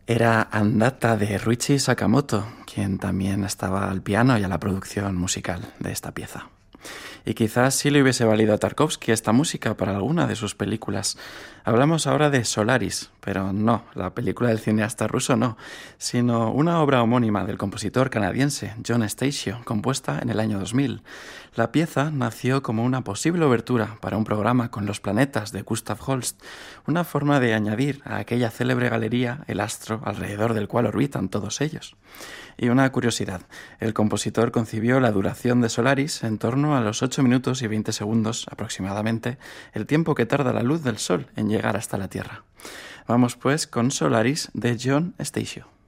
Era Andata de Ruichi Sakamoto, quien también estaba al piano y a la producción musical de esta pieza. Y quizás sí le hubiese valido a Tarkovsky esta música para alguna de sus películas. Hablamos ahora de Solaris, pero no, la película del cineasta ruso no, sino una obra homónima del compositor canadiense John Stasio, compuesta en el año 2000. La pieza nació como una posible obertura para un programa con los planetas de Gustav Holst, una forma de añadir a aquella célebre galería el astro alrededor del cual orbitan todos ellos. Y una curiosidad, el compositor concibió la duración de Solaris en torno a los 8 minutos y 20 segundos aproximadamente, el tiempo que tarda la luz del Sol en llegar hasta la Tierra. Vamos pues con Solaris de John Stasio.